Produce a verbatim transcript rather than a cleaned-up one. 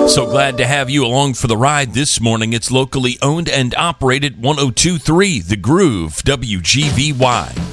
So glad to have you along for the ride this morning. It's locally owned and operated one oh two point three The Groove, W G V Y.